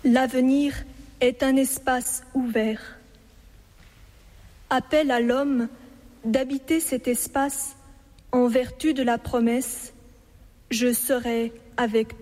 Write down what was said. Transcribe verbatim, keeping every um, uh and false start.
L'avenir est un espace ouvert. Appelle à l'homme d'habiter cet espace en vertu de la promesse « Je serai avec toi ».